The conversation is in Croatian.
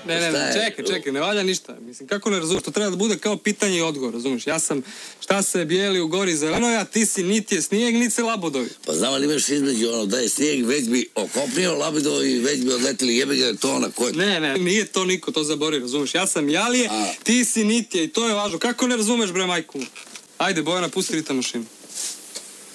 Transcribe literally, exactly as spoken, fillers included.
Ne, ne, ne, čekaj, čekaj, ne valja ništa. Mislim, kako ne razumiješ? To treba da bude kao pitanje i odgovor, razumiješ? Ja sam, šta se bijeli u gori zeleno, a ti si niti je snijeg, niti se labodovi. Pa znam li imaš između ono da je snijeg, već bi okopnio labodovi, već bi odletili jebega to ona koji... Ne, ne, nije to niko, to zabori, razumiješ? Ja sam Jalije, ti si niti je i to je važno. Kako ne razumeš, bre, majku? Ajde, Bojana, pusti ritam mašinu.